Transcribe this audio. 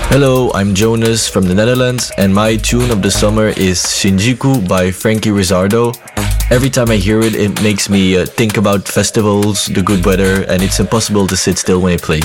Hello, I'm Jonas from the Netherlands, and my tune of the summer is Shinjuku by Frankie Rizzardo. Every time I hear it, it makes me think about festivals, the good weather, and it's impossible to sit still when it plays.